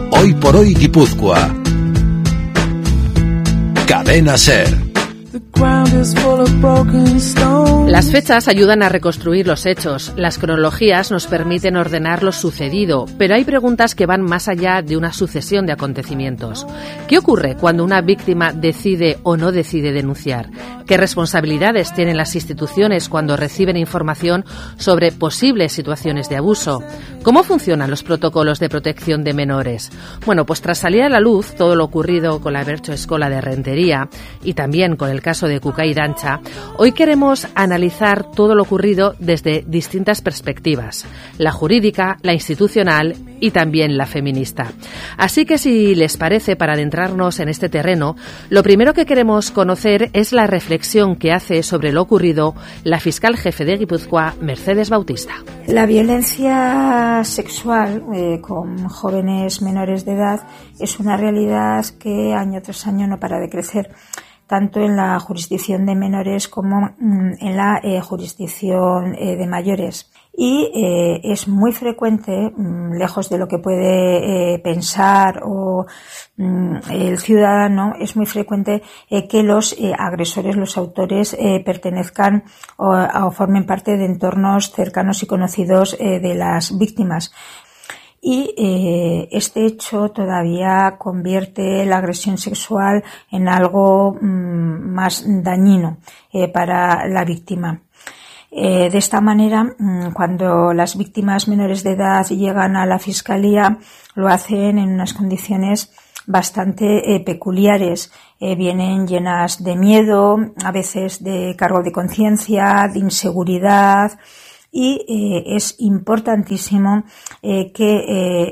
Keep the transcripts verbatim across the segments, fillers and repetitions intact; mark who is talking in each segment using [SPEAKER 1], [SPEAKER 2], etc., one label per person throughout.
[SPEAKER 1] Hoy por hoy Guipúzcoa. Cadena SER.
[SPEAKER 2] Las fechas ayudan a reconstruir los hechos, las cronologías nos permiten ordenar lo sucedido, pero hay preguntas que van más allá de una sucesión de acontecimientos. ¿Qué ocurre cuando una víctima decide o no decide denunciar? ¿Qué responsabilidades tienen las instituciones cuando reciben información sobre posibles situaciones de abuso? ¿Cómo funcionan los protocolos de protección de menores? Bueno, pues tras salir a la luz todo lo ocurrido con la Bercho Escola de Rentería y también con el caso de Cucay Dancha, hoy queremos analizar todo lo ocurrido desde distintas perspectivas, la jurídica, la institucional y también la feminista. Así que si les parece, para adentrarnos en este terreno, lo primero que queremos conocer es la reflexión que hace sobre lo ocurrido la fiscal jefe de Guipúzcoa, Mercedes Bautista.
[SPEAKER 3] La violencia sexual eh, con jóvenes menores de edad es una realidad que año tras año no para de crecer, tanto en la jurisdicción de menores como mm, en la eh, jurisdicción eh, de mayores. Y eh, es muy frecuente, mmm, lejos de lo que puede eh, pensar o mmm, el ciudadano, es muy frecuente eh, que los eh, agresores, los autores, eh, pertenezcan o, o formen parte de entornos cercanos y conocidos eh, de las víctimas. Y eh, este hecho todavía convierte la agresión sexual en algo mmm, más dañino eh, para la víctima. Eh, de esta manera, cuando las víctimas menores de edad llegan a la Fiscalía, lo hacen en unas condiciones bastante eh, peculiares. Eh, vienen llenas de miedo, a veces de cargo de conciencia, de inseguridad. Y eh, es importantísimo eh, que eh,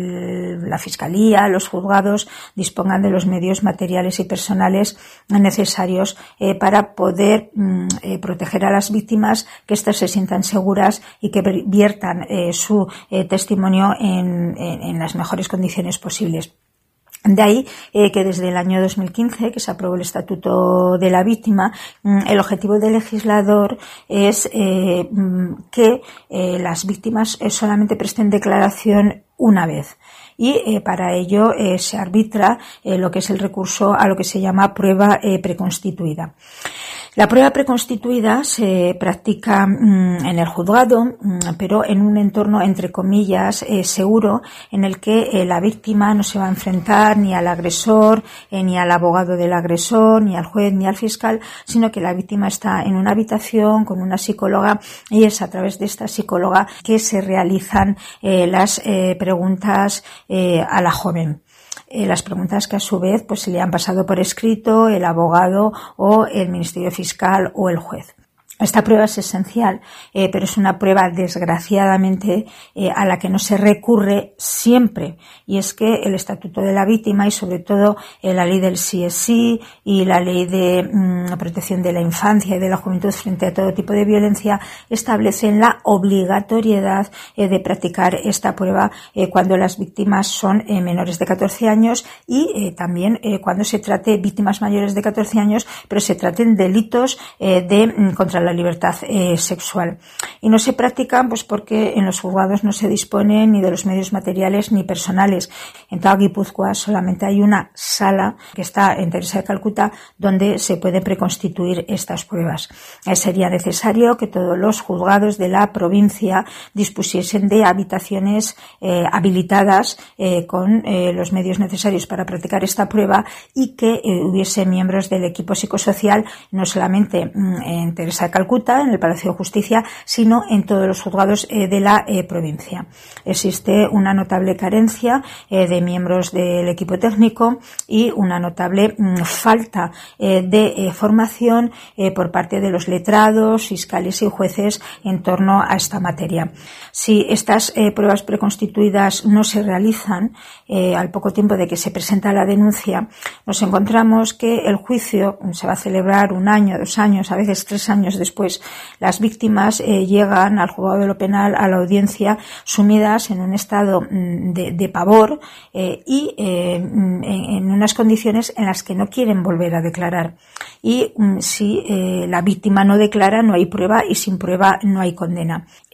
[SPEAKER 3] el, la Fiscalía, los juzgados dispongan de los medios materiales y personales necesarios eh, para poder mm, eh, proteger a las víctimas, que éstas se sientan seguras y que viertan eh, su eh, testimonio en, en, en las mejores condiciones posibles. De ahí eh, que desde el año dos mil quince, que se aprobó el Estatuto de la Víctima, el objetivo del legislador es eh, que eh, las víctimas solamente presten declaración una vez. Y eh, para ello eh, se arbitra eh, lo que es el recurso a lo que se llama prueba eh, preconstituida. La prueba preconstituida se practica mmm, en el juzgado, mmm, pero en un entorno, entre comillas, eh, seguro, en el que eh, la víctima no se va a enfrentar ni al agresor, eh, ni al abogado del agresor, ni al juez, ni al fiscal, sino que la víctima está en una habitación con una psicóloga y es a través de esta psicóloga que se realizan eh, las eh, preguntas eh, a la joven. Eh, las preguntas que a su vez pues se le han pasado por escrito el abogado o el Ministerio Fiscal o el juez. Esta prueba es esencial, eh, pero es una prueba desgraciadamente eh, a la que no se recurre siempre, y es que el Estatuto de la Víctima y sobre todo eh, la ley del sí es sí y la ley de mm, protección de la infancia y de la juventud frente a todo tipo de violencia establecen la obligatoriedad eh, de practicar esta prueba eh, cuando las víctimas son eh, menores de catorce años y eh, también eh, cuando se trate víctimas mayores de catorce años, pero se traten delitos eh, de mm, contra la libertad eh, sexual. Y no se practican pues porque en los juzgados no se dispone ni de los medios materiales ni personales. En toda Guipúzcoa solamente hay una sala que está en Teresa de Calcuta donde se pueden preconstituir estas pruebas. Eh, sería necesario que todos los juzgados de la provincia dispusiesen de habitaciones eh, habilitadas eh, con eh, los medios necesarios para practicar esta prueba y que eh, hubiese miembros del equipo psicosocial no solamente mm, en Teresa de Calcuta, en el Palacio de Justicia, sino en todos los juzgados eh, de la eh, provincia. Existe una notable carencia eh, de miembros del equipo técnico y una notable mm, falta eh, de eh, formación eh, por parte de los letrados, fiscales y jueces en torno a esta materia. Si estas eh, pruebas preconstituidas no se realizan, eh, al poco tiempo de que se presenta la denuncia, nos encontramos que el juicio se va a celebrar un año, dos años, a veces tres años después. Las víctimas eh, llegan al juzgado de lo penal, a la audiencia, sumidas en un estado de, de pavor eh, y eh, en, en unas condiciones en las que no quieren volver a declarar. Y si eh, la víctima no declara, no hay prueba y sin prueba no hay condena.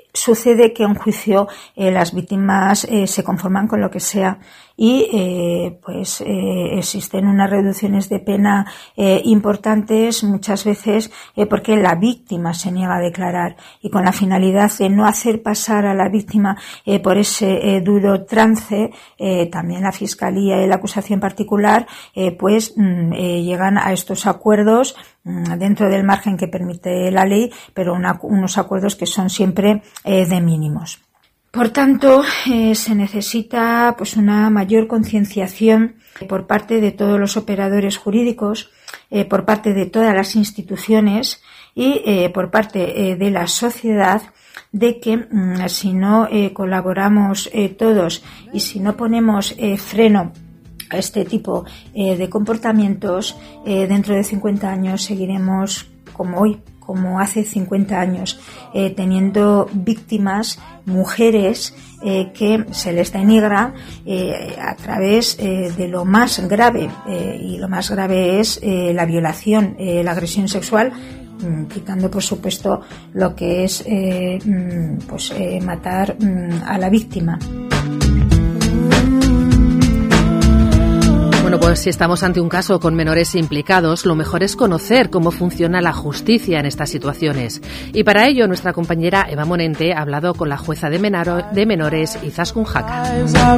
[SPEAKER 3] sucede que en juicio eh, las víctimas eh, se conforman con lo que sea y eh, pues eh, existen unas reducciones de pena eh, importantes muchas veces eh, porque la víctima se niega a declarar, y con la finalidad de no hacer pasar a la víctima eh, por ese eh, duro trance, eh, también la Fiscalía y la acusación particular eh, pues mm, eh, llegan a estos acuerdos mm, dentro del margen que permite la ley, pero una, unos acuerdos que son siempre eh, de mínimos. Por tanto, eh, se necesita pues una mayor concienciación por parte de todos los operadores jurídicos, eh, por parte de todas las instituciones y eh, por parte eh, de la sociedad, de que mm, si no eh, colaboramos eh, todos y si no ponemos eh, freno a este tipo eh, de comportamientos, eh, dentro de cincuenta años seguiremos como hoy, como hace cincuenta años, eh, teniendo víctimas, mujeres eh, que se les denigra eh, a través eh, de lo más grave, eh, y lo más grave es eh, la violación, eh, la agresión sexual, mm, quitando por supuesto lo que es eh, mm, pues eh, matar mm, a la víctima.
[SPEAKER 2] Bueno, pues si estamos ante un caso con menores implicados, lo mejor es conocer cómo funciona la justicia en estas situaciones. Y para ello, nuestra compañera Eva Monente ha hablado con la jueza de, menaro, de menores, Izaskun Jaka.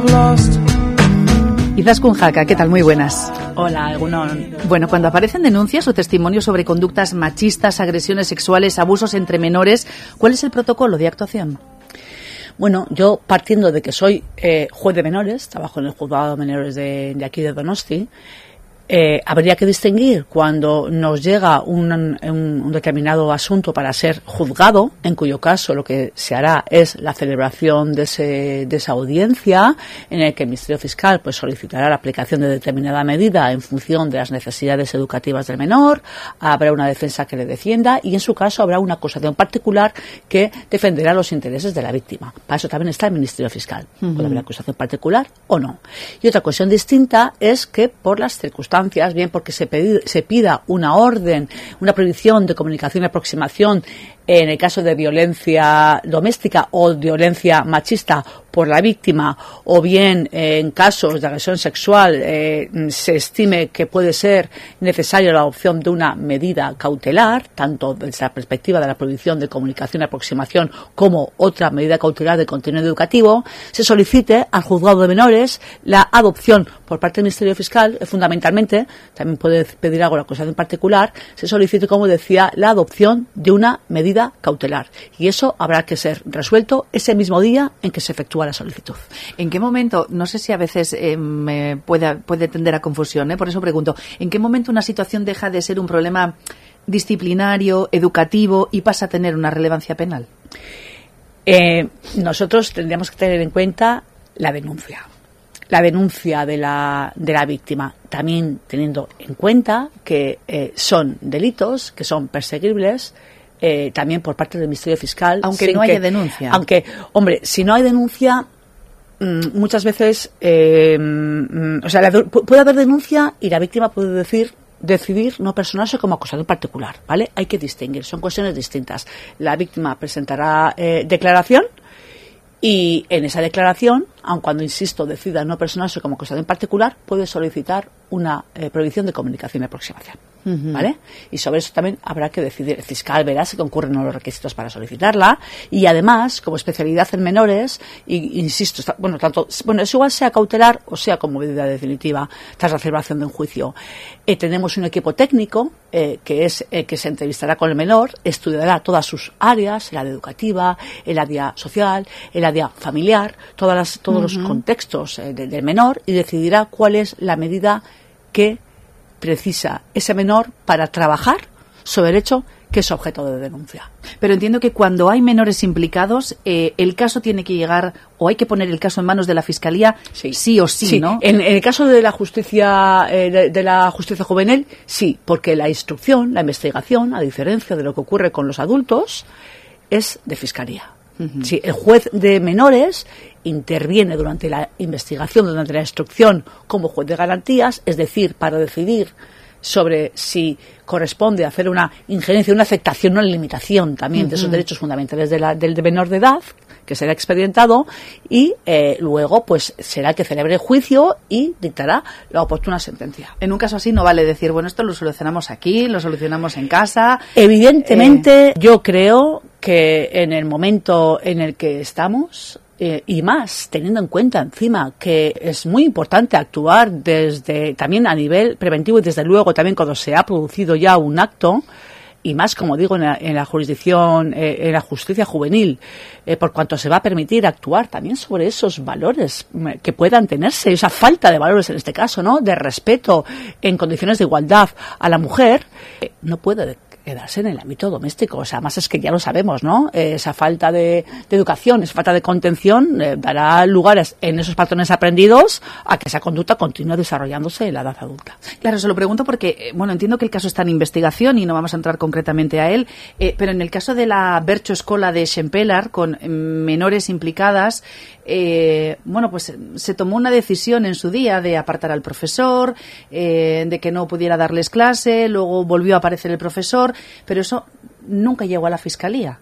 [SPEAKER 4] Izaskun Jaka, ¿qué tal? Muy buenas.
[SPEAKER 5] Hola, Egunon.
[SPEAKER 4] Bueno, cuando aparecen denuncias o testimonios sobre conductas machistas, agresiones sexuales, abusos entre menores, ¿cuál es el protocolo de actuación?
[SPEAKER 5] Bueno, yo partiendo de que soy eh, juez de menores, trabajo en el juzgado de menores de, de aquí de Donosti, eh, habría que distinguir cuando nos llega un, un, un determinado asunto para ser juzgado, en cuyo caso lo que se hará es la celebración de, ese, de esa audiencia, en el que el Ministerio Fiscal pues solicitará la aplicación de determinada medida en función de las necesidades educativas del menor, habrá una defensa que le defienda y en su caso habrá una acusación particular que defenderá los intereses de la víctima. Para eso también está el Ministerio Fiscal. Uh-huh. Puede haber acusación particular o no. Y otra cuestión distinta es que por las circunstancias, bien porque se, pedi, se pida una orden, una prohibición de comunicación y aproximación en el caso de violencia doméstica o violencia machista por la víctima, o bien eh, en casos de agresión sexual eh, se estime que puede ser necesaria la adopción de una medida cautelar, tanto desde la perspectiva de la prohibición de comunicación y aproximación como otra medida cautelar de contenido educativo, se solicite al juzgado de menores la adopción por parte del Ministerio Fiscal, eh, fundamentalmente, también puede pedir algo la acusación particular, se solicite, como decía, la adopción de una medida cautelar. Y eso habrá que ser resuelto ese mismo día en que se efectúa la solicitud.
[SPEAKER 4] ¿En qué momento? No sé si a veces eh, me puede, puede tender a confusión, ¿eh? Por eso pregunto, ¿en qué momento una situación deja de ser un problema disciplinario, educativo y pasa a tener una relevancia penal?
[SPEAKER 5] Eh, nosotros tendríamos que tener en cuenta la denuncia. La denuncia de la, de la víctima, también teniendo en cuenta que eh, son delitos, que son perseguibles, Eh, también por parte del Ministerio Fiscal.
[SPEAKER 4] Aunque no haya denuncia.
[SPEAKER 5] Aunque, hombre, si no hay denuncia, mmm, muchas veces, eh, mmm, o sea, la, puede haber denuncia y la víctima puede decir, decidir no personarse como acusador particular, ¿vale? Hay que distinguir, son cuestiones distintas. La víctima presentará eh, declaración y en esa declaración, aun cuando, insisto, decida no personarse como acusador particular, puede solicitar una eh, prohibición de comunicación y aproximación. Uh-huh. ¿Vale? Y sobre eso también habrá que decidir. El fiscal verá si concurren los requisitos para solicitarla y además, como especialidad en menores, y, insisto, está, bueno, tanto, bueno, es igual sea cautelar o sea como medida definitiva tras la celebración de un juicio. Eh, tenemos un equipo técnico eh, que es eh, que se entrevistará con el menor, estudiará todas sus áreas, el área educativa, el área social, el área familiar, todas las, todos uh-huh. los contextos eh, de, del menor y decidirá cuál es la medida que precisa ese menor para trabajar sobre el hecho que es objeto de denuncia.
[SPEAKER 4] Pero entiendo que cuando hay menores implicados, eh, el caso tiene que llegar, o hay que poner el caso en manos de la Fiscalía, sí, sí o sí,
[SPEAKER 5] sí,
[SPEAKER 4] ¿no?
[SPEAKER 5] En, en el caso de la justicia eh, de, de la justicia juvenil, sí, porque la instrucción, la investigación, a diferencia de lo que ocurre con los adultos, es de Fiscalía. Uh-huh. Sí, el juez de menores interviene durante la investigación, durante la instrucción como juez de garantías, es decir, para decidir sobre si corresponde hacer una injerencia, una afectación, una limitación también uh-huh. de esos derechos fundamentales de la, del menor de edad, que será expedientado, y eh, luego pues será el que celebre el juicio y dictará la oportuna sentencia.
[SPEAKER 4] En un caso así no vale decir, bueno, esto lo solucionamos aquí, lo solucionamos en casa.
[SPEAKER 5] Evidentemente, eh... yo creo que en el momento en el que estamos, eh, y más teniendo en cuenta encima que es muy importante actuar desde también a nivel preventivo y desde luego también cuando se ha producido ya un acto, y más, como digo, en la, en la jurisdicción, eh, en la justicia juvenil, eh, por cuanto se va a permitir actuar también sobre esos valores que puedan tenerse, esa falta de valores en este caso, ¿no?, de respeto en condiciones de igualdad a la mujer, eh, no puede quedarse en el ámbito doméstico. O sea, más es que ya lo sabemos, ¿no? Eh, esa falta de, de educación, esa falta de contención eh, dará lugares en esos patrones aprendidos a que esa conducta continúe desarrollándose en la edad adulta.
[SPEAKER 4] Claro, se lo pregunto porque, bueno, entiendo que el caso está en investigación y no vamos a entrar concretamente a él, eh, pero en el caso de la Bercho Escola de Xempelar, con eh, menores implicadas, eh, bueno, pues se tomó una decisión en su día de apartar al profesor, eh, de que no pudiera darles clase, luego volvió a aparecer el profesor, pero eso nunca llegó a la fiscalía.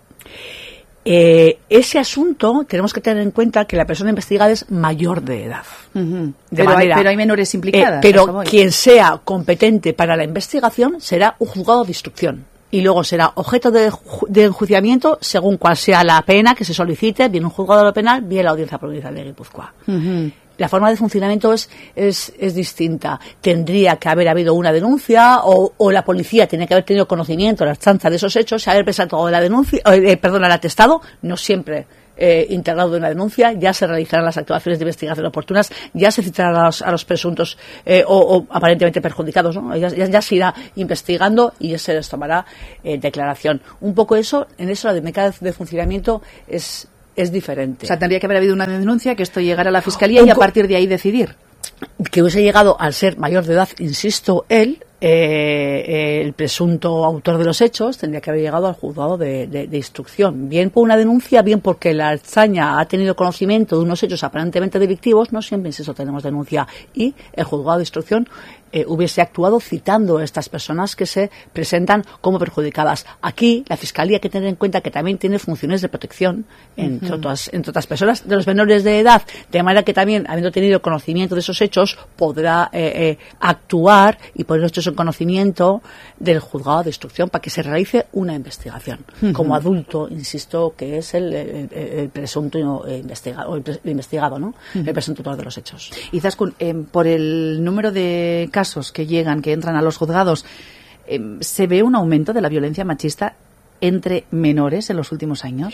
[SPEAKER 5] Eh, ese asunto tenemos que tener en cuenta que la persona investigada es mayor de edad.
[SPEAKER 4] Uh-huh.
[SPEAKER 5] De
[SPEAKER 4] pero,
[SPEAKER 5] manera,
[SPEAKER 4] hay, pero hay menores implicadas.
[SPEAKER 5] Eh, pero quien sea competente para la investigación será un juzgado de instrucción. Y luego será objeto de, de enjuiciamiento según cuál sea la pena que se solicite, bien un juzgado de lo penal, bien la Audiencia Provincial de Guipúzcoa. Uh-huh. La forma de funcionamiento es, es, es distinta. Tendría que haber habido una denuncia o, o la policía tiene que haber tenido conocimiento, la chanza de esos hechos, haber presentado la denuncia, eh, perdón, el atestado, no siempre eh, integrado de una denuncia, ya se realizarán las actuaciones de investigación oportunas, ya se citarán a los, a los presuntos eh, o, o aparentemente perjudicados, ¿no? Ya, ya, ya se irá investigando y ya se les tomará eh, declaración. Un poco eso, en eso la dinámica de funcionamiento es es diferente.
[SPEAKER 4] O sea, tendría que haber habido una denuncia, que esto llegara a la fiscalía y a partir de ahí decidir.
[SPEAKER 5] Que hubiese llegado, al ser mayor de edad, insisto, él, eh, eh, el presunto autor de los hechos, tendría que haber llegado al juzgado de, de, de instrucción. Bien por una denuncia, bien porque la Ertzaintza ha tenido conocimiento de unos hechos aparentemente delictivos, no siempre, insisto, tenemos denuncia. Y el juzgado de instrucción Eh, hubiese actuado citando a estas personas que se presentan como perjudicadas. Aquí, la Fiscalía hay que tener en cuenta que también tiene funciones de protección, entre, uh-huh. otras, entre otras personas, de los menores de edad, de manera que también, habiendo tenido conocimiento de esos hechos, podrá eh, eh, actuar y poner los hechos en conocimiento del juzgado de instrucción para que se realice una investigación. Uh-huh. Como adulto, insisto, que es el, el, el presunto investigado, el, el investigado, ¿no? Uh-huh. El presunto autor de los hechos.
[SPEAKER 4] Y Zaskun, eh, por el número de casos que llegan, que entran a los juzgados, eh, ¿se ve un aumento de la violencia machista entre menores en los últimos años?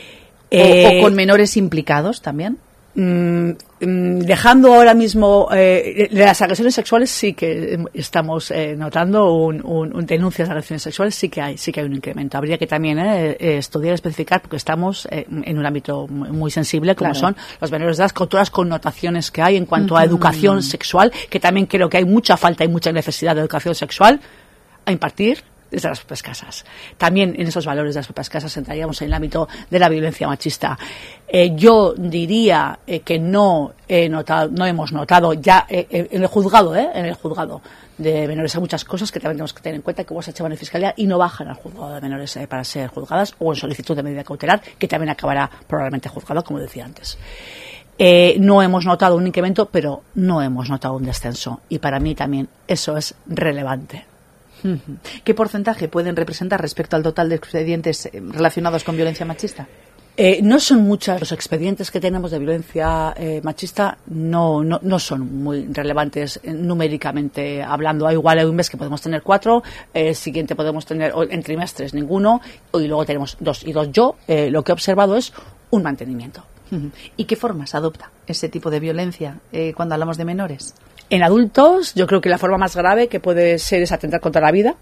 [SPEAKER 4] Eh, ¿O, o con menores implicados también?
[SPEAKER 5] Mm, mm, dejando ahora mismo eh, las agresiones sexuales, sí que estamos eh, notando un, un, un denuncias de agresiones sexuales, sí que hay sí que hay un incremento. Habría que también eh, estudiar, especificar, porque estamos eh, en un ámbito muy sensible, como claro. son los menores de edad, con todas las connotaciones que hay en cuanto uh-huh. a educación sexual, que también creo que hay mucha falta y mucha necesidad de educación sexual a impartir desde las propias casas. También en esos valores de las propias casas entraríamos en el ámbito de la violencia machista. Eh, yo diría eh, que no he notado, no hemos notado ya eh, en el juzgado, eh, en el juzgado de menores hay muchas cosas que también tenemos que tener en cuenta, que igual se echaban en fiscalía y no bajan al juzgado de menores eh, para ser juzgadas, o en solicitud de medida cautelar, que también acabará probablemente juzgado, como decía antes. Eh, no hemos notado un incremento, pero no hemos notado un descenso, y para mí también eso es relevante.
[SPEAKER 4] ¿Qué porcentaje pueden representar respecto al total de expedientes relacionados con violencia machista?
[SPEAKER 5] Eh, no son muchos los expedientes que tenemos de violencia eh, machista, no, no, no son muy relevantes eh, numéricamente hablando. Hay igual hay un mes que podemos tener cuatro, el eh, siguiente podemos tener en trimestres ninguno, y luego tenemos dos y dos. Yo eh, lo que he observado es un mantenimiento.
[SPEAKER 4] ¿Y qué formas adopta ese tipo de violencia eh, cuando hablamos de menores?
[SPEAKER 5] En adultos, yo creo que la forma más grave que puede ser es atentar contra la vida.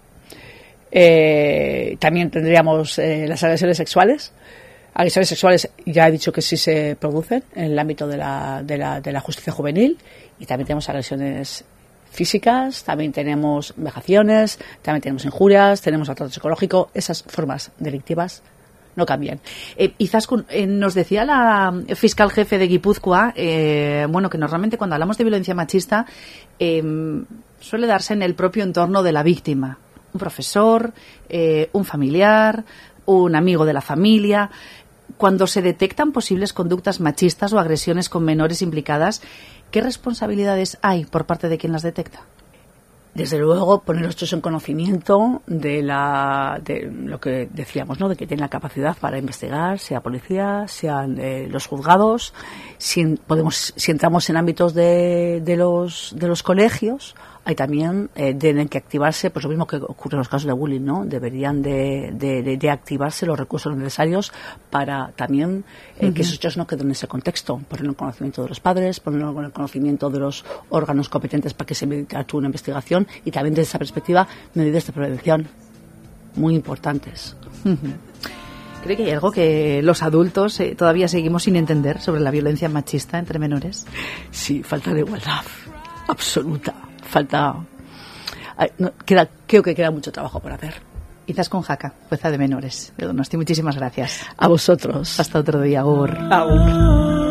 [SPEAKER 5] Eh, también tendríamos eh, las agresiones sexuales. Agresiones sexuales, ya he dicho que sí se producen en el ámbito de la, de la, de la justicia juvenil, y también tenemos agresiones físicas, también tenemos vejaciones, también tenemos injurias, tenemos maltrato psicológico. Esas formas delictivas no cambien.
[SPEAKER 4] Eh, Izaskun, eh, nos decía la fiscal jefe de Guipúzcoa, eh, bueno, que normalmente cuando hablamos de violencia machista eh, suele darse en el propio entorno de la víctima. Un profesor, eh, un familiar, un amigo de la familia. Cuando se detectan posibles conductas machistas o agresiones con menores implicadas, ¿qué responsabilidades hay por parte de quien las detecta?
[SPEAKER 5] Desde luego, poner a los hechos en conocimiento de la de lo que decíamos, ¿no? De que tienen la capacidad para investigar, sea policía, sean eh, los juzgados. Si podemos, si entramos en ámbitos de, de los de los colegios, hay también eh, tienen que activarse, pues lo mismo que ocurre en los casos de bullying, ¿no? Deberían de, de, de, de activarse los recursos necesarios para también eh, uh-huh. que esos hechos no queden en ese contexto, ponerlo en conocimiento de los padres, ponerlo en el conocimiento de los órganos competentes para que se actúe una investigación y también desde esa perspectiva medidas de prevención muy importantes.
[SPEAKER 4] Uh-huh. ¿Cree que hay algo que los adultos eh, todavía seguimos sin entender sobre la violencia machista entre menores?
[SPEAKER 5] Sí, falta de igualdad absoluta. Falta, no, queda, creo que queda mucho trabajo por hacer.
[SPEAKER 4] Izaskun Jaca, jueza de menores de Donosti, muchísimas gracias.
[SPEAKER 5] A vosotros.
[SPEAKER 4] Hasta otro día, Agur.
[SPEAKER 5] Agur.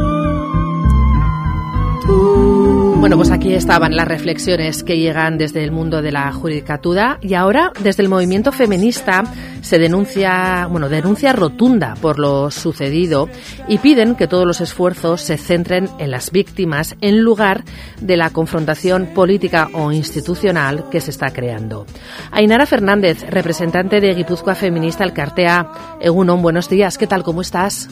[SPEAKER 2] Bueno, pues aquí estaban las reflexiones que llegan desde el mundo de la judicatura y ahora desde el movimiento feminista se denuncia, bueno, denuncia rotunda por lo sucedido y piden que todos los esfuerzos se centren en las víctimas en lugar de la confrontación política o institucional que se está creando. Ainara Fernández, representante de Guipúzcoa Feminista Elkartea. Egunon, buenos días, ¿qué tal, cómo estás?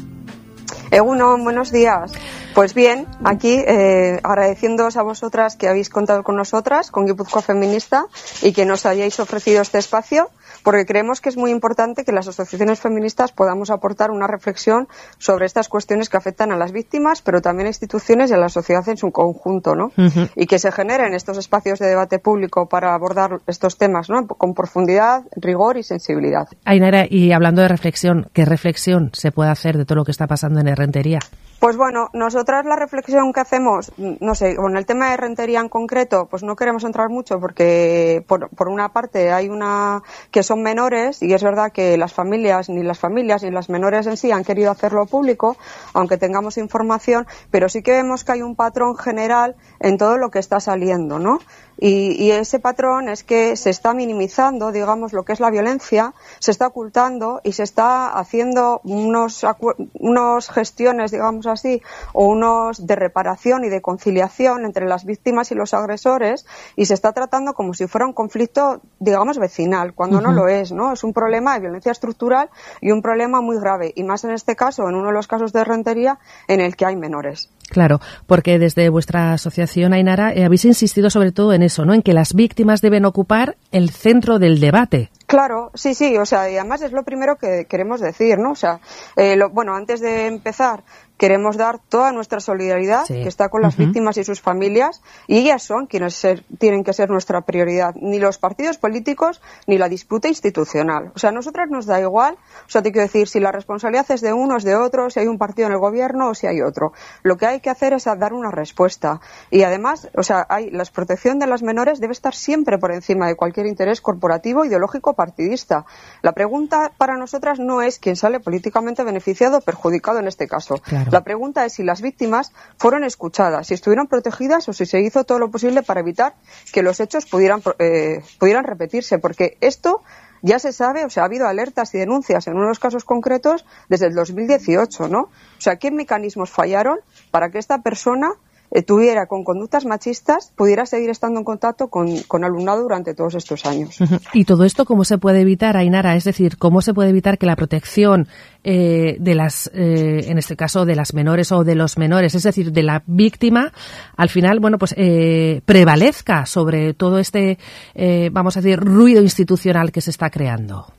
[SPEAKER 6] Egunon, buenos días. Pues bien, aquí eh, agradeciéndoos a vosotras que habéis contado con nosotras, con Guipúzcoa Feminista, y que nos hayáis ofrecido este espacio, porque creemos que es muy importante que las asociaciones feministas podamos aportar una reflexión sobre estas cuestiones que afectan a las víctimas, pero también a instituciones y a la sociedad en su conjunto, ¿no? Uh-huh. Y que se generen estos espacios de debate público para abordar estos temas, ¿no? Con profundidad, rigor y sensibilidad.
[SPEAKER 2] Ainara, y hablando de reflexión, ¿qué reflexión se puede hacer de todo lo que está pasando en Errentería?
[SPEAKER 6] Pues bueno, nosotras la reflexión que hacemos, no sé, con el tema de Rentería en concreto, pues no queremos entrar mucho porque por, por una parte hay una que son menores y es verdad que las familias, ni las familias ni las menores en sí han querido hacerlo público, aunque tengamos información, pero sí que vemos que hay un patrón general en todo lo que está saliendo, ¿no? Y, y ese patrón es que se está minimizando, digamos, lo que es la violencia, se está ocultando y se está haciendo unos, unos gestiones, digamos así, o unos de reparación y de conciliación entre las víctimas y los agresores, y se está tratando como si fuera un conflicto, digamos, vecinal, cuando uh-huh. no lo es, ¿no? Es un problema de violencia estructural y un problema muy grave, y más en este caso, en uno de los casos de Rentería, en el que hay menores.
[SPEAKER 2] Claro, porque desde vuestra asociación, Ainara, eh, habéis insistido sobre todo en eso, ¿no? En que las víctimas deben ocupar el centro del debate.
[SPEAKER 6] Claro, sí, sí, o sea, y además es lo primero que queremos decir, ¿no? O sea, eh, lo, bueno, antes de empezar, queremos dar toda nuestra solidaridad, sí. que está con las uh-huh. víctimas y sus familias, y ellas son quienes ser, tienen que ser nuestra prioridad, ni los partidos políticos ni la disputa institucional. O sea, a nosotras nos da igual, o sea, te quiero decir, si la responsabilidad es de uno, es de otro, si hay un partido en el gobierno o si hay otro. Lo que hay que hacer es dar una respuesta. Y además, o sea, hay, la protección de las menores debe estar siempre por encima de cualquier interés corporativo, ideológico, partidista. La pregunta para nosotras no es quién sale políticamente beneficiado o perjudicado en este caso. Claro. La pregunta es si las víctimas fueron escuchadas, si estuvieron protegidas o si se hizo todo lo posible para evitar que los hechos pudieran, eh, pudieran repetirse, porque esto ya se sabe, o sea, ha habido alertas y denuncias en unos casos concretos desde el dos mil dieciocho, ¿no? O sea, ¿qué mecanismos fallaron para que esta persona eh, tuviera con conductas machistas, pudiera seguir estando en contacto con, con alumnado durante todos estos años?
[SPEAKER 2] Uh-huh. ¿Y todo esto cómo se puede evitar, Ainara? Es decir, ¿cómo se puede evitar que la protección eh, de las, eh, en este caso, de las menores o de los menores, es decir, de la víctima, al final, bueno, pues eh, prevalezca sobre todo este, eh, vamos a decir, ruido institucional que se está creando?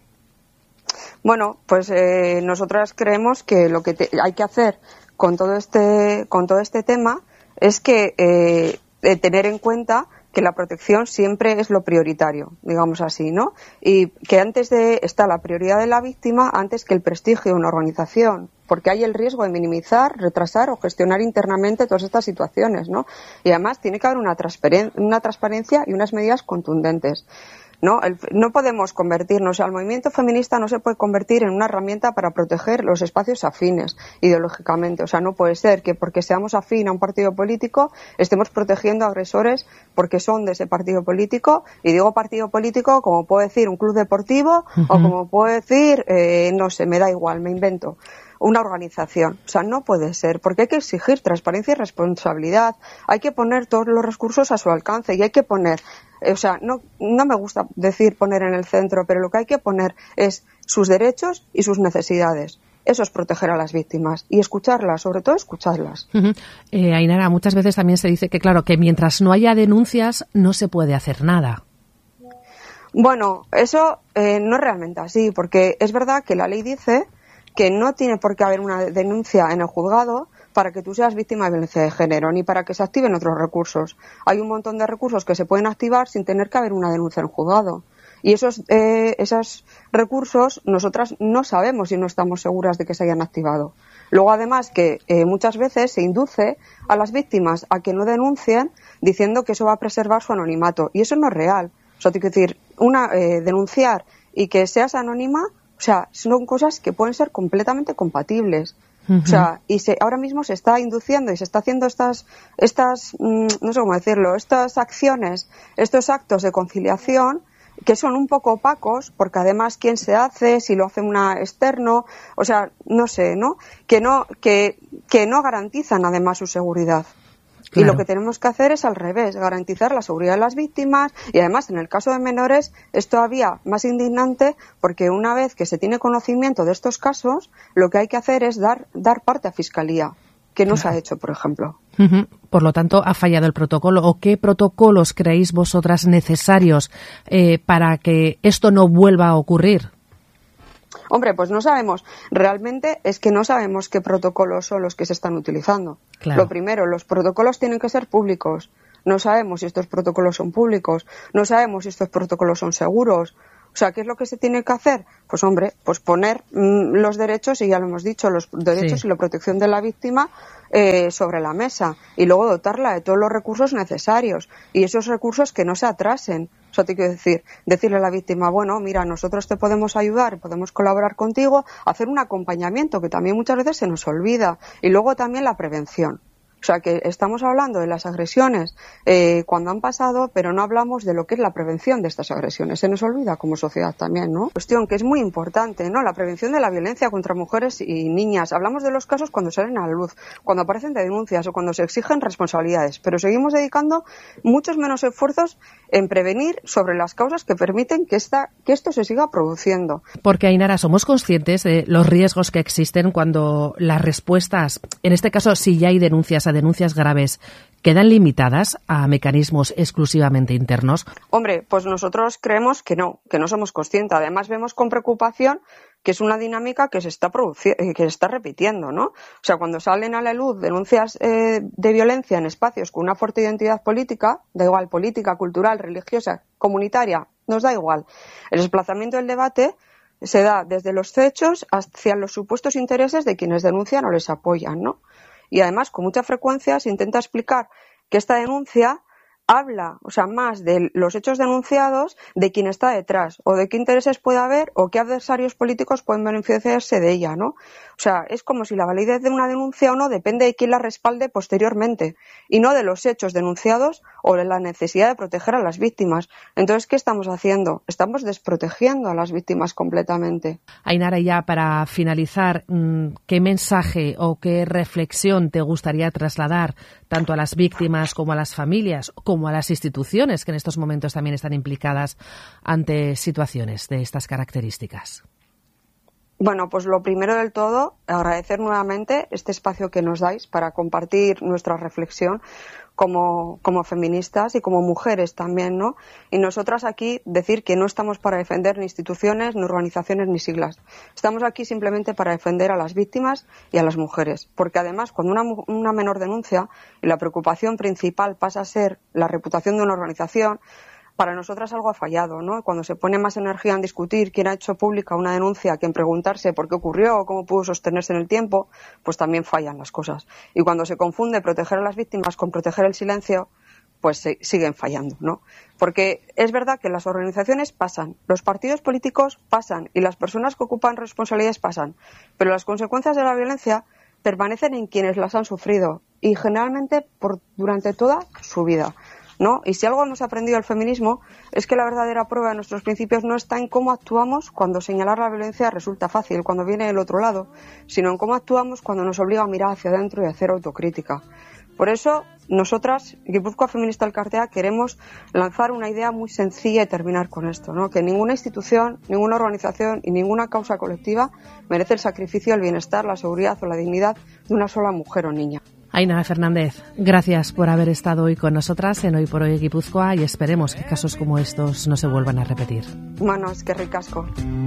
[SPEAKER 6] Bueno, pues eh, nosotras creemos que lo que te, hay que hacer con todo este, con todo este tema es que eh, de tener en cuenta que la protección siempre es lo prioritario, digamos así, ¿no? Y que antes de está la prioridad de la víctima antes que el prestigio de una organización, porque hay el riesgo de minimizar, retrasar o gestionar internamente todas estas situaciones, ¿no? Y además tiene que haber una, transparen- una transparencia y unas medidas contundentes. ¿no? El, no podemos convertirnos, o sea, el movimiento feminista no se puede convertir en una herramienta para proteger los espacios afines ideológicamente. O sea, no puede ser que porque seamos afín a un partido político estemos protegiendo a agresores porque son de ese partido político. Y digo partido político como puedo decir un club deportivo uh-huh. o como puedo decir, eh, no sé, me da igual, me invento. Una organización. O sea, no puede ser, porque hay que exigir transparencia y responsabilidad, hay que poner todos los recursos a su alcance y hay que poner, o sea, no, no me gusta decir poner en el centro, pero lo que hay que poner es sus derechos y sus necesidades. Eso es proteger a las víctimas y escucharlas, sobre todo escucharlas.
[SPEAKER 2] Uh-huh. Eh, Ainara, muchas veces también se dice que, claro, que mientras no haya denuncias no se puede hacer nada.
[SPEAKER 6] Bueno, eso eh, no es realmente así, porque es verdad que la ley dice que no tiene por qué haber una denuncia en el juzgado para que tú seas víctima de violencia de género, ni para que se activen otros recursos. Hay un montón de recursos que se pueden activar sin tener que haber una denuncia en el juzgado. Y esos, eh, esos recursos nosotras no sabemos y no estamos seguras de que se hayan activado. Luego, además, que eh, muchas veces se induce a las víctimas a que no denuncien diciendo que eso va a preservar su anonimato. Y eso no es real. O sea, tengo que decir, una, eh, denunciar y que seas anónima, o sea, son cosas que pueden ser completamente compatibles. Uh-huh. O sea, y se, ahora mismo se está induciendo y se está haciendo estas, estas, mmm, no sé cómo decirlo, estas acciones, estos actos de conciliación que son un poco opacos, porque además quién se hace, si lo hace una externo, o sea, no sé, ¿no? Que no, que, que no garantizan además su seguridad. Claro. Y lo que tenemos que hacer es al revés, garantizar la seguridad de las víctimas y además en el caso de menores es todavía más indignante porque una vez que se tiene conocimiento de estos casos, lo que hay que hacer es dar, dar parte a Fiscalía, que no claro. se ha hecho, por ejemplo.
[SPEAKER 2] Uh-huh. Por lo tanto, ¿ha fallado el protocolo? ¿O qué protocolos creéis vosotras necesarios eh, para que esto no vuelva a ocurrir?
[SPEAKER 6] Hombre, pues no sabemos. Realmente es que no sabemos qué protocolos son los que se están utilizando. Claro. Lo primero, los protocolos tienen que ser públicos. No sabemos si estos protocolos son públicos. No sabemos si estos protocolos son seguros. O sea, ¿qué es lo que se tiene que hacer? Pues hombre, pues poner mmm, los derechos, y ya lo hemos dicho, los derechos sí. y la protección de la víctima eh, sobre la mesa y luego dotarla de todos los recursos necesarios y esos recursos que no se atrasen. O sea, te quiero decir, decirle a la víctima, bueno, mira, nosotros te podemos ayudar, podemos colaborar contigo, hacer un acompañamiento que también muchas veces se nos olvida y luego también la prevención. O sea, que estamos hablando de las agresiones eh, cuando han pasado, pero no hablamos de lo que es la prevención de estas agresiones. Se nos olvida como sociedad también, ¿no? Cuestión que es muy importante, ¿no? La prevención de la violencia contra mujeres y niñas. Hablamos de los casos cuando salen a la luz, cuando aparecen denuncias o cuando se exigen responsabilidades, pero seguimos dedicando muchos menos esfuerzos en prevenir sobre las causas que permiten que, esta, que esto se siga produciendo.
[SPEAKER 2] Porque, Ainara, somos conscientes de los riesgos que existen cuando las respuestas, en este caso, si ya hay denuncias, a denuncias graves, ¿quedan limitadas a mecanismos exclusivamente internos?
[SPEAKER 6] Hombre, pues nosotros creemos que no, que no somos conscientes. Además, vemos con preocupación que es una dinámica que se está produciendo, que se está repitiendo, ¿no? O sea, cuando salen a la luz denuncias eh, de violencia en espacios con una fuerte identidad política, da igual, política, cultural, religiosa, comunitaria, nos da igual. El desplazamiento del debate se da desde los hechos hacia los supuestos intereses de quienes denuncian o les apoyan, ¿no? Y además, con mucha frecuencia se intenta explicar que esta denuncia habla, o sea, más de los hechos denunciados, de quién está detrás, o de qué intereses puede haber, o qué adversarios políticos pueden beneficiarse de ella, ¿no? O sea, es como si la validez de una denuncia o no depende de quién la respalde posteriormente, y no de los hechos denunciados o de la necesidad de proteger a las víctimas. Entonces, ¿qué estamos haciendo? Estamos desprotegiendo a las víctimas completamente.
[SPEAKER 2] Ainara, ya para finalizar, ¿qué mensaje o qué reflexión te gustaría trasladar tanto a las víctimas como a las familias, como a las instituciones que en estos momentos también están implicadas ante situaciones de estas características?
[SPEAKER 6] Bueno, pues lo primero del todo, agradecer nuevamente este espacio que nos dais para compartir nuestra reflexión como, como feministas y como mujeres también, ¿no? Y nosotras aquí decir que no estamos para defender ni instituciones, ni organizaciones, ni siglas. Estamos aquí simplemente para defender a las víctimas y a las mujeres. Porque además, cuando una, una menor denuncia y la preocupación principal pasa a ser la reputación de una organización, para nosotras algo ha fallado, ¿no? Cuando se pone más energía en discutir quién ha hecho pública una denuncia que en preguntarse por qué ocurrió o cómo pudo sostenerse en el tiempo, pues también fallan las cosas. Y cuando se confunde proteger a las víctimas con proteger el silencio, pues se, siguen fallando, ¿no? Porque es verdad que las organizaciones pasan, los partidos políticos pasan y las personas que ocupan responsabilidades pasan, pero las consecuencias de la violencia permanecen en quienes las han sufrido y generalmente por, durante toda su vida, ¿no? Y si algo hemos aprendido del feminismo es que la verdadera prueba de nuestros principios no está en cómo actuamos cuando señalar la violencia resulta fácil, cuando viene del otro lado, sino en cómo actuamos cuando nos obliga a mirar hacia adentro y a hacer autocrítica. Por eso, nosotras, Gipuzkoa Feminista Elkartea, queremos lanzar una idea muy sencilla y terminar con esto, ¿no? Que ninguna institución, ninguna organización y ninguna causa colectiva merece el sacrificio, el bienestar, la seguridad o la dignidad de una sola mujer o niña.
[SPEAKER 2] Ainara Fernández, gracias por haber estado hoy con nosotras en Hoy por Hoy Guipúzcoa y esperemos que casos como estos no se vuelvan a repetir.
[SPEAKER 6] Bueno, es que ricasco.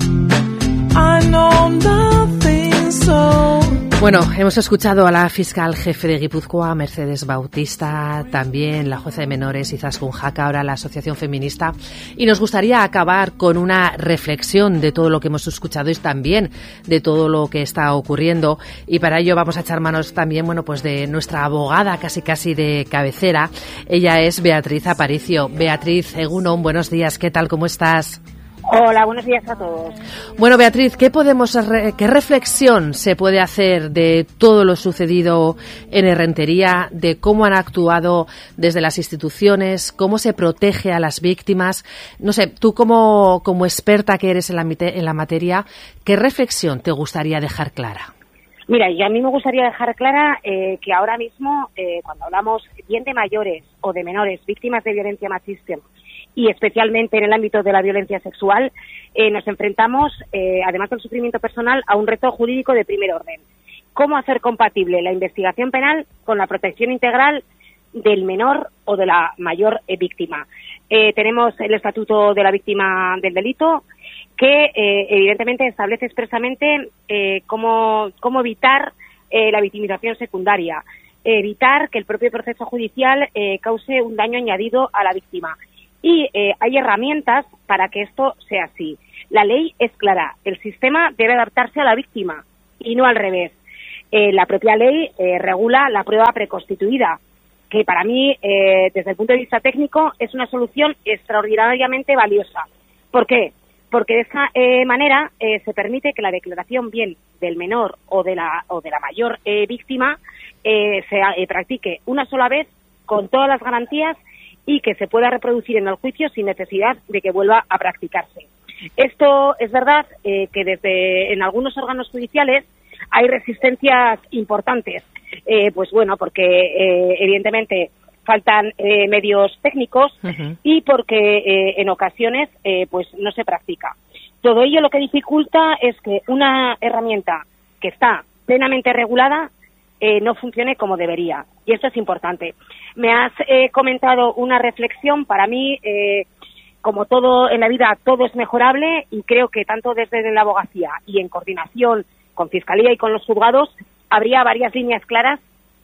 [SPEAKER 2] Bueno, hemos escuchado a la fiscal jefe de Guipúzcoa, Mercedes Bautista, también la jueza de menores Izaskun Jaca, ahora la Asociación Feminista, y nos gustaría acabar con una reflexión de todo lo que hemos escuchado y también de todo lo que está ocurriendo, y para ello vamos a echar manos también, bueno, pues de nuestra abogada casi casi de cabecera. Ella es Beatriz Aparicio. Beatriz, Egunon, buenos días, ¿qué tal, cómo estás?
[SPEAKER 7] Hola, buenos días a todos.
[SPEAKER 2] Bueno, Beatriz, ¿qué podemos, qué reflexión se puede hacer de todo lo sucedido en Errentería, de cómo han actuado desde las instituciones, cómo se protege a las víctimas? No sé, tú como, como experta que eres en la, en la materia, ¿qué reflexión te gustaría dejar clara?
[SPEAKER 7] Mira, y a mí me gustaría dejar clara eh, que ahora mismo, eh, cuando hablamos bien de mayores o de menores víctimas de violencia machista, y especialmente en el ámbito de la violencia sexual, eh, nos enfrentamos, eh, además del sufrimiento personal, a un reto jurídico de primer orden. ¿Cómo hacer compatible la investigación penal con la protección integral del menor o de la mayor eh, víctima? Eh, tenemos el Estatuto de la Víctima del Delito, que eh, evidentemente establece expresamente eh, cómo, cómo evitar eh, la victimización secundaria, evitar que el propio proceso judicial eh, cause un daño añadido a la víctima. Y eh, hay herramientas para que esto sea así. La ley es clara. El sistema debe adaptarse a la víctima y no al revés. Eh, la propia ley eh, regula la prueba preconstituida, que para mí, eh, desde el punto de vista técnico, es una solución extraordinariamente valiosa. ¿Por qué? Porque de esa eh, manera eh, se permite que la declaración bien del menor o de la, o de la mayor eh, víctima eh, se eh, practique una sola vez con todas las garantías y que se pueda reproducir en el juicio sin necesidad de que vuelva a practicarse. Esto es verdad eh, que desde en algunos órganos judiciales hay resistencias importantes, eh, pues bueno, porque eh, evidentemente faltan eh, medios técnicos uh-huh. y porque eh, en ocasiones eh, pues no se practica. Todo ello lo que dificulta es que una herramienta que está plenamente regulada Eh, no funcione como debería. Y esto es importante. Me has eh, comentado una reflexión. Para mí, eh, como todo en la vida, todo es mejorable y creo que tanto desde la abogacía y en coordinación con Fiscalía y con los juzgados habría varias líneas claras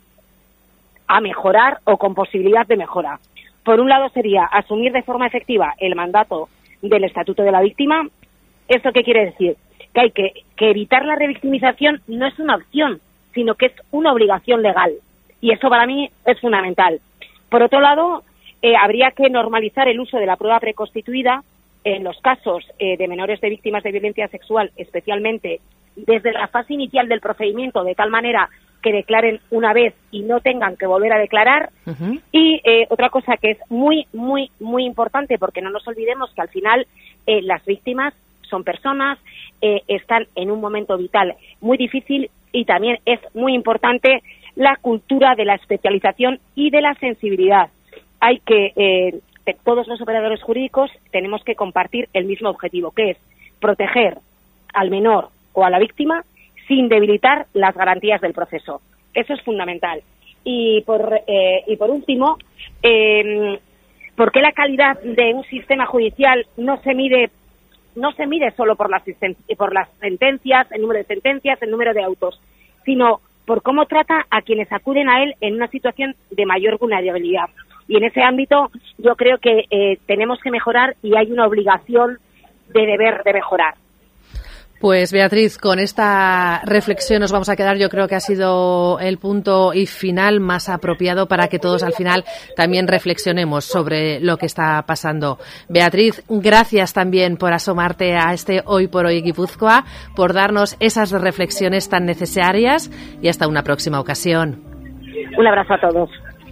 [SPEAKER 7] a mejorar o con posibilidad de mejora. Por un lado sería asumir de forma efectiva el mandato del Estatuto de la Víctima. ¿Esto qué quiere decir? Que hay que, que evitar la revictimización no es una opción, sino que es una obligación legal. Y eso para mí es fundamental. Por otro lado, eh, habría que normalizar el uso de la prueba preconstituida en los casos eh, de menores de víctimas de violencia sexual, especialmente desde la fase inicial del procedimiento, de tal manera que declaren una vez y no tengan que volver a declarar. Uh-huh. Y eh, otra cosa que es muy, muy, muy importante, porque no nos olvidemos que al final eh, las víctimas son personas, eh, están en un momento vital muy difícil. Y también es muy importante la cultura de la especialización y de la sensibilidad. Hay que, eh, todos los operadores jurídicos tenemos que compartir el mismo objetivo, que es proteger al menor o a la víctima sin debilitar las garantías del proceso. Eso es fundamental. Y por, eh, y por último, eh, ¿por qué la calidad de un sistema judicial no se mide no se mide solo por las, por las sentencias, el número de sentencias, el número de autos, sino por cómo trata a quienes acuden a él en una situación de mayor vulnerabilidad? Y en ese ámbito yo creo que eh, tenemos que mejorar y hay una obligación de deber de mejorar.
[SPEAKER 2] Pues Beatriz, con esta reflexión nos vamos a quedar. Yo creo que ha sido el punto y final más apropiado para que todos al final también reflexionemos sobre lo que está pasando. Beatriz, gracias también por asomarte a este Hoy por Hoy Guipúzcoa, por darnos esas reflexiones tan necesarias y hasta una próxima ocasión.
[SPEAKER 7] Un abrazo a todos.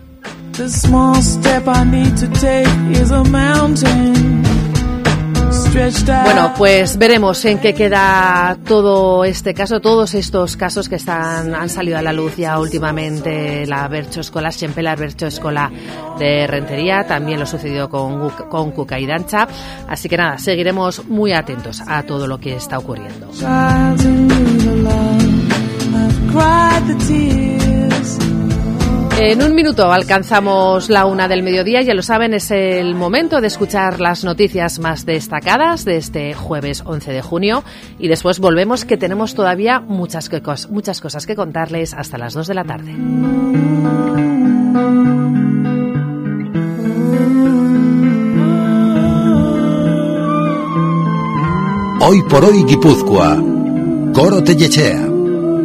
[SPEAKER 2] Bueno, pues veremos en qué queda todo este caso, todos estos casos que están han salido a la luz ya últimamente, la Bertxoskola, Xenpelar Bertxoskola de Rentería, también lo sucedió con, con Cuca y Dancha, así que nada, seguiremos muy atentos a todo lo que está ocurriendo. En un minuto alcanzamos la una del mediodía, ya lo saben, es el momento de escuchar las noticias más destacadas de este jueves once de junio y después volvemos, que tenemos todavía muchas, cos- muchas cosas que contarles hasta las dos de la tarde.
[SPEAKER 1] Hoy por Hoy Guipúzcoa, Coro Tellechea.